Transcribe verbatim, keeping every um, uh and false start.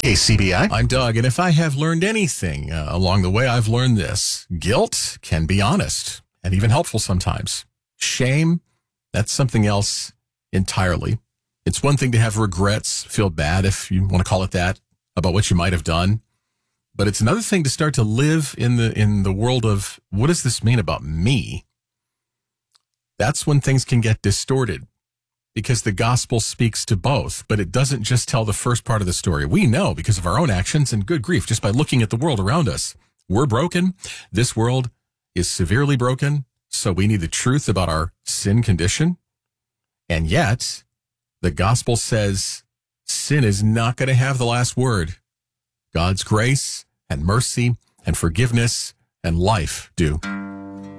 K C B I. I'm Doug, and if I have learned anything uh, along the way, I've learned this. Guilt can be honest and even helpful sometimes. Shame, that's something else entirely. It's one thing to have regrets, feel bad, if you want to call it that, about what you might have done. But it's another thing to start to live in the in the world of, what does this mean about me? That's when things can get distorted, because the gospel speaks to both, but it doesn't just tell the first part of the story. We know because of our own actions, and good grief, just by looking at the world around us. We're broken. This world is severely broken, so we need the truth about our sin condition. And yet, the gospel says sin is not going to have the last word. God's grace and mercy and forgiveness and life do.